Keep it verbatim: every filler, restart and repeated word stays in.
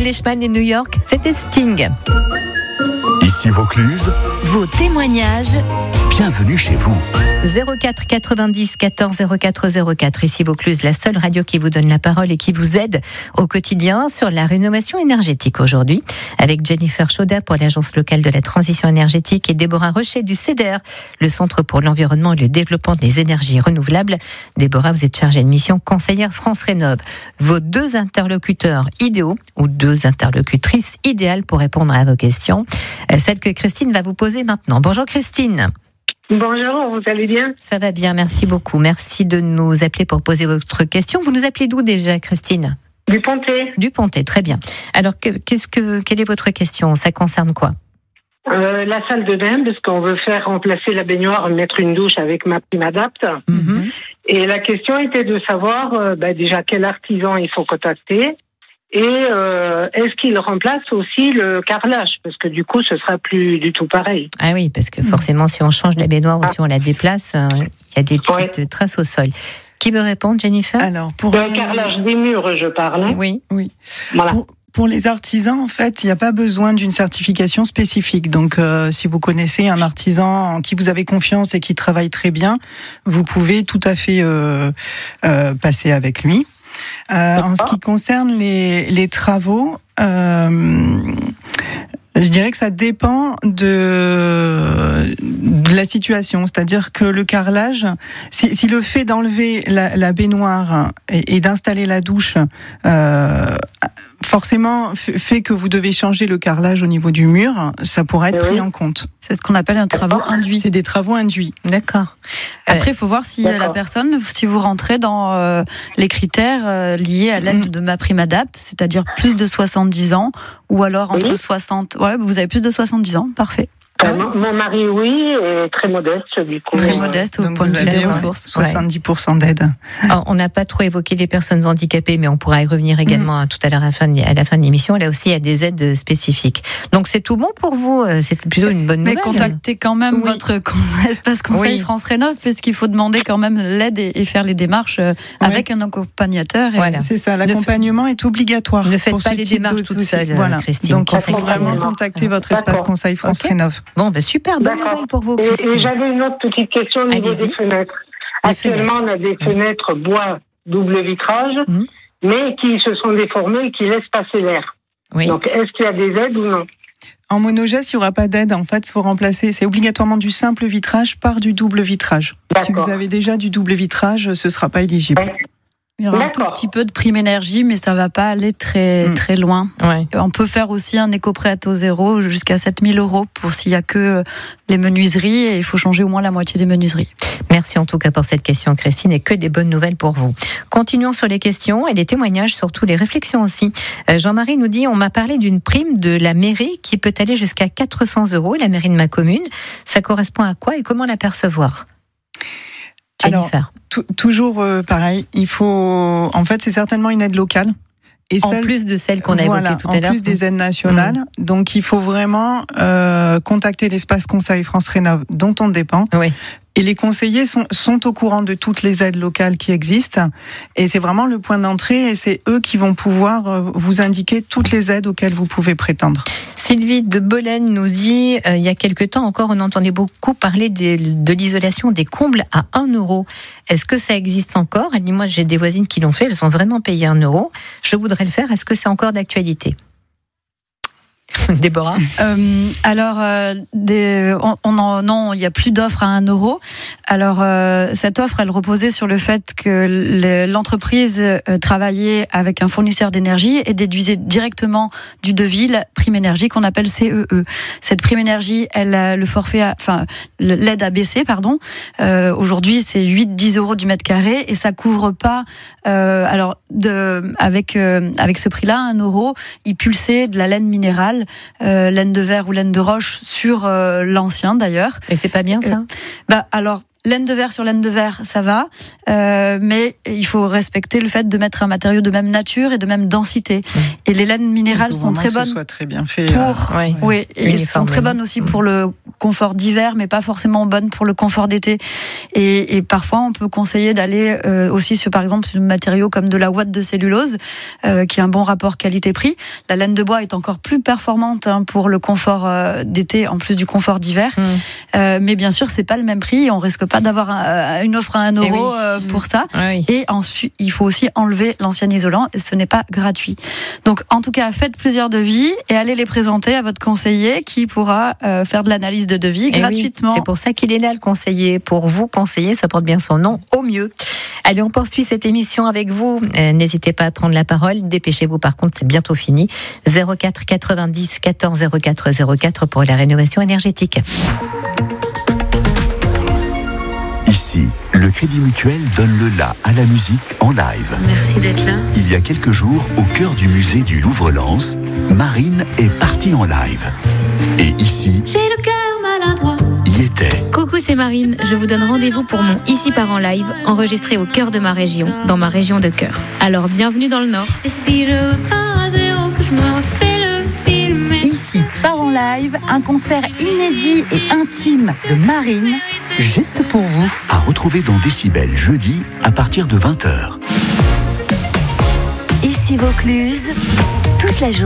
Englishman et New York, c'était Sting. Ici Vaucluse, vos témoignages, bienvenue chez vous. zéro quatre quatre-vingt-dix quatorze zéro quatre zéro quatre, ici Vaucluse, la seule radio qui vous donne la parole et qui vous aide au quotidien sur la rénovation énergétique aujourd'hui, avec Jennifer Chaudat pour l'Agence locale de la transition énergétique et Déborah Rocher du C E D E R, le Centre pour l'environnement et le développement des énergies renouvelables. Déborah, vous êtes chargée de mission conseillère France Rénov'. Vos deux interlocuteurs idéaux, ou deux interlocutrices idéales pour répondre à vos questions, celle que Christine va vous poser maintenant. Bonjour Christine. Bonjour, vous allez bien ? Ça va bien, merci beaucoup. Merci de nous appeler pour poser votre question. Vous nous appelez d'où déjà, Christine ? Du Pontet. Du Pontet, très bien. Alors, qu'est-ce que, quelle est votre question ? Ça concerne quoi ? euh, La salle de bain, parce qu'on veut faire remplacer la baignoire, mettre une douche avec ma PrimeAdapt. Mm-hmm. Et la question était de savoir euh, bah, déjà quel artisan il faut contacter. Et euh, est-ce qu'il remplace aussi le carrelage ? Parce que du coup, ce sera plus du tout pareil. Ah oui, parce que forcément, si on change la baignoire ah. ou si on la déplace, il euh, y a des petites ouais. traces au sol. Qui veut répondre, Jennifer ? Alors, pour le les... carrelage des murs, je parle. Hein. Oui, oui. Voilà. Pour... Pour les artisans, en fait, il n'y a pas besoin d'une certification spécifique. Donc, euh, si vous connaissez un artisan en qui vous avez confiance et qui travaille très bien, vous pouvez tout à fait euh, euh, passer avec lui. Euh, en ce qui concerne les, les travaux, euh, je dirais que ça dépend de, de la situation. C'est-à-dire que le carrelage, si, si le fait d'enlever la, la baignoire et, et d'installer la douche, euh, forcément fait que vous devez changer le carrelage au niveau du mur, ça pourrait être pris en compte. C'est ce qu'on appelle un travaux induit. C'est des travaux induits. D'accord. Après, il faut voir si D'accord. la personne, si vous rentrez dans euh, les critères euh, liés à l'aide mmh. de ma PrimeAdapt, c'est-à-dire plus de soixante-dix ans, ou alors entre oui. soixante... Ouais, vous avez plus de soixante-dix ans, parfait. Euh, mon, mon mari, oui, est très modeste, du coup. Très modeste au point de vue des ressources. soixante-dix pour cent d'aide. Alors, on n'a pas trop évoqué les personnes handicapées, mais on pourra y revenir également mmh. tout à l'heure à la fin de, à la fin de l'émission. Là aussi, il y a des aides spécifiques. Donc, c'est tout bon pour vous. C'est plutôt une bonne mais nouvelle. Mais contactez quand même oui. votre espace conseil oui. France Rénov', puisqu'il faut demander quand même l'aide et, et faire les démarches oui. avec un accompagnateur. Et voilà. C'est ça, l'accompagnement f... est obligatoire. Ne faites pas les démarches toute seule, voilà. Christine. Donc, il faut vraiment contacter votre espace conseil France okay. Rénov'. Bon, ben super, bonne D'accord. nouvelle pour vous, Christine. Et, et j'avais une autre petite question au niveau Allez-y. des fenêtres. Les Actuellement, fenêtres. on a des fenêtres mmh. bois double vitrage, mmh. mais qui se sont déformées et qui laissent passer l'air. Oui. Donc, est-ce qu'il y a des aides ou non ? En monogeste, il n'y aura pas d'aide. En fait, il faut remplacer. C'est obligatoirement du simple vitrage par du double vitrage. D'accord. Si vous avez déjà du double vitrage, ce ne sera pas éligible. Ouais. Il y aura D'accord. un tout petit peu de prime énergie, mais ça ne va pas aller très, mmh. très loin. Ouais. On peut faire aussi un éco-prêt à taux zéro jusqu'à sept mille euros pour s'il n'y a que les menuiseries, et il faut changer au moins la moitié des menuiseries. Merci en tout cas pour cette question, Christine, et que des bonnes nouvelles pour vous. Continuons sur les questions et les témoignages, surtout les réflexions aussi. Jean-Marie nous dit, on m'a parlé d'une prime de la mairie qui peut aller jusqu'à quatre cents euros, la mairie de ma commune. Ça correspond à quoi et comment la percevoir ? Jennifer. Alors, t- toujours euh, pareil, il faut... En fait, c'est certainement une aide locale. Et en celle, plus de celles qu'on a voilà, évoquées tout à l'heure. En plus des aides nationales. Mmh. Donc, il faut vraiment euh, contacter l'espace conseil France Rénov', dont on dépend. Oui. Et les conseillers sont, sont au courant de toutes les aides locales qui existent. Et c'est vraiment le point d'entrée. Et c'est eux qui vont pouvoir vous indiquer toutes les aides auxquelles vous pouvez prétendre. Sylvie de Bolène nous dit, euh, il y a quelque temps encore, on entendait beaucoup parler de, de l'isolation des combles à un euro. Est-ce que ça existe encore ? Elle dit, moi j'ai des voisines qui l'ont fait, elles ont vraiment payé un euro. Je voudrais le faire. Est-ce que c'est encore d'actualité ? Déborah. euh, Alors, euh, des, on, on en, non, il n'y a plus d'offres à un euro. Alors, euh, cette offre, elle reposait sur le fait que le, l'entreprise euh, travaillait avec un fournisseur d'énergie et déduisait directement du devis la prime énergie qu'on appelle C E E. Cette prime énergie, elle a le forfait, a, enfin l'aide a baissé, pardon. Euh, aujourd'hui, c'est huit à dix euros du mètre carré et ça couvre pas. Euh, alors, de, avec euh, avec ce prix-là, un euro, il pulsait de la laine minérale. Euh, laine de verre ou laine de roche sur euh, l'ancien d'ailleurs. Et c'est pas bien ça ? euh, Bah alors laine de verre sur laine de verre, ça va, euh, mais il faut respecter le fait de mettre un matériau de même nature et de même densité. Mmh. Et les laines minérales sont très bonnes. Que ce soit très bien fait. Pour, euh, oui, oui, et sont très bonnes aussi pour le confort d'hiver, mais pas forcément bonnes pour le confort d'été. Et, et parfois, on peut conseiller d'aller euh, aussi sur, par exemple, sur un matériau comme de la ouate de cellulose, euh, qui a un bon rapport qualité-prix. La laine de bois est encore plus performante hein, pour le confort euh, d'été, en plus du confort d'hiver. Mmh. Euh, mais bien sûr, c'est pas le même prix. On risque pas d'avoir un, une offre à un euro oui. euh, pour ça. Oui. Et ensuite, il faut aussi enlever l'ancien isolant. Et ce n'est pas gratuit. Donc, en tout cas, faites plusieurs devis et allez les présenter à votre conseiller qui pourra euh, faire de l'analyse de devis et gratuitement. Oui, c'est pour ça qu'il est là, le conseiller. Pour vous conseiller, ça porte bien son nom, au mieux. Allez, on poursuit cette émission avec vous. Euh, n'hésitez pas à prendre la parole. Dépêchez-vous, par contre, c'est bientôt fini. zéro quatre quatre-vingt-dix quatorze zéro quatre zéro quatre pour la rénovation énergétique. Ici, le Crédit Mutuel donne le la à la musique en live. Merci d'être là. Il y a quelques jours, au cœur du musée du Louvre-Lens, Marine est partie en live. Et ici, j'ai le cœur maladroit. Y était. Coucou, c'est Marine. Je vous donne rendez-vous pour mon Ici part en live, enregistré au cœur de ma région, dans ma région de cœur. Alors, bienvenue dans le Nord. Et si je pars à zéro, que je me refais le film. Ici part en live, un concert inédit et intime de Marine, juste pour vous. À retrouver dans Décibel jeudi à partir de vingt heures. Ici Vaucluse, toute la journée.